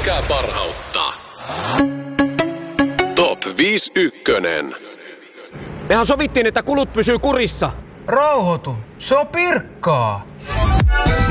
pelkkää parhautta. Top 51. Mehän sovittiin, että kulut pysyy kurissa. Rauhoitu, se on Pirkkaa.